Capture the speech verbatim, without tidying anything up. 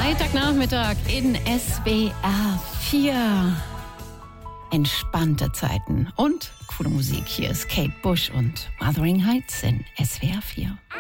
Freitagnachmittag in S W R vier. Entspannte Zeiten und coole Musik. Hier ist Kate Bush und Wuthering Heights in S W R vier.